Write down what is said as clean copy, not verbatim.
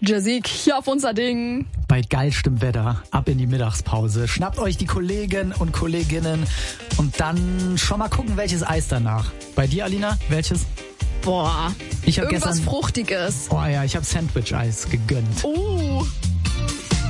Jasik, hier auf unser Ding. Bei geilstem Wetter, ab in die Mittagspause. Schnappt euch die Kollegen und Kolleginnen und dann schon mal gucken, welches Eis danach. Bei dir, Alina, welches? Boah, Ich hab irgendwas gestern Fruchtiges. Oh ja, ich habe Sandwich-Eis gegönnt.